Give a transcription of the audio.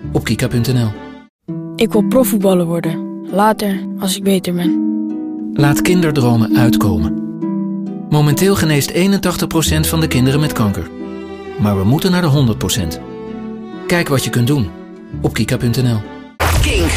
op kika.nl. Ik wil profvoetballer worden. Later, als ik beter ben. Laat kinderdromen uitkomen. Momenteel geneest 81% van de kinderen met kanker. Maar we moeten naar de 100%. Kijk wat je kunt doen op kika.nl.